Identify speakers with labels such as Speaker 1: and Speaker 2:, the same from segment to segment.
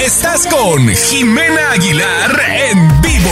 Speaker 1: Estás con Jimena Aguilar en vivo.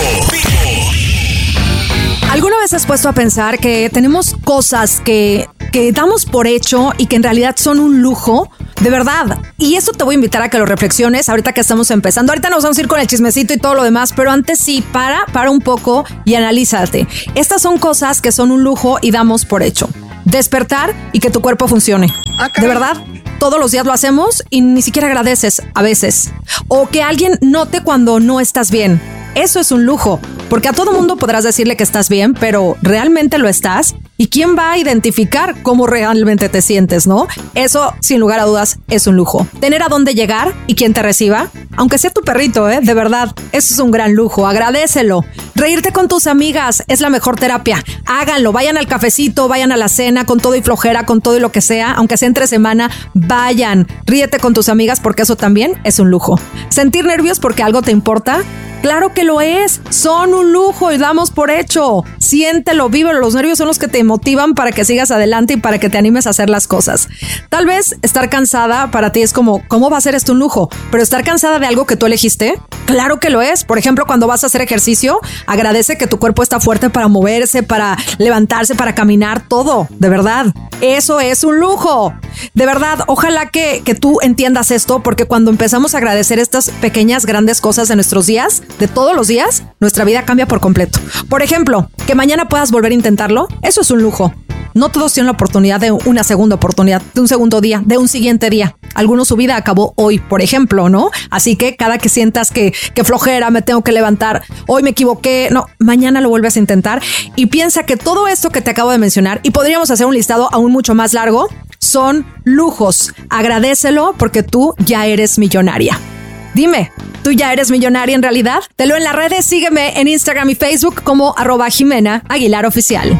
Speaker 2: ¿Alguna vez has puesto a pensar que tenemos cosas que damos por hecho y que en realidad son un lujo? De verdad. Y eso te voy a invitar a que lo reflexiones ahorita que estamos empezando. Ahorita nos vamos a ir con el chismecito y todo lo demás, pero antes sí, para un poco y analízate. Estas son cosas que son un lujo y damos por hecho. Despertar y que tu cuerpo funcione. De verdad. Todos los días lo hacemos y ni siquiera agradeces a veces. O que alguien note cuando no estás bien. Eso es un lujo, porque a todo mundo podrás decirle que estás bien, pero ¿realmente lo estás? ¿Y quién va a identificar cómo realmente te sientes, no? Eso, sin lugar a dudas, es un lujo. Tener a dónde llegar y quien te reciba, aunque sea tu perrito, de verdad, eso es un gran lujo. Agradécelo. Reírte con tus amigas es la mejor terapia. Háganlo, vayan al cafecito, vayan a la cena con todo y flojera, con todo y lo que sea, aunque sea entre semana, vayan. Ríete con tus amigas porque eso también es un lujo. Sentir nervios porque algo te importa, claro que lo es, son un lujo y damos por hecho. Siéntelo, vívelo, los nervios son los que te motivan para que sigas adelante y para que te animes a hacer las cosas. Tal vez estar cansada para ti es como, ¿cómo va a ser esto un lujo? Pero estar cansada de algo que tú elegiste, claro que lo es. Por ejemplo, cuando vas a hacer ejercicio, agradece que tu cuerpo está fuerte para moverse, para levantarse, para caminar, todo, de verdad. Eso es un lujo. De verdad, ojalá que tú entiendas esto, porque cuando empezamos a agradecer estas pequeñas, grandes cosas de nuestros días, de todos los días, nuestra vida cambia por completo. Por ejemplo, que mañana puedas volver a intentarlo, eso es un lujo. No todos tienen la oportunidad de una segunda oportunidad, de un segundo día, de un siguiente día. Algunos su vida acabó hoy, por ejemplo, ¿no? Así que cada que sientas que flojera, me tengo que levantar, hoy me equivoqué, no, mañana lo vuelves a intentar y piensa que todo esto que te acabo de mencionar, y podríamos hacer un listado aún mucho más largo, son lujos. Agradécelo porque tú ya eres millonaria. Dime, ¿tú ya eres millonaria en realidad? Te leo en las redes, sígueme en Instagram y Facebook como @Jimena Aguilar Oficial.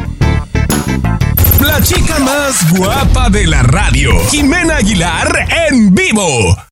Speaker 1: La chica más guapa de la radio, Jimena Aguilar en vivo.